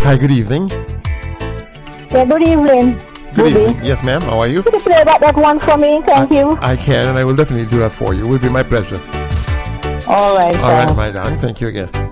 Hi, good evening. Yeah, good evening. Good evening. Yes, ma'am. How are you? Could you play that one for me? Thank you. I can, and I will definitely do that for you. It will be my pleasure. All right. All right, my darling. Thank you again.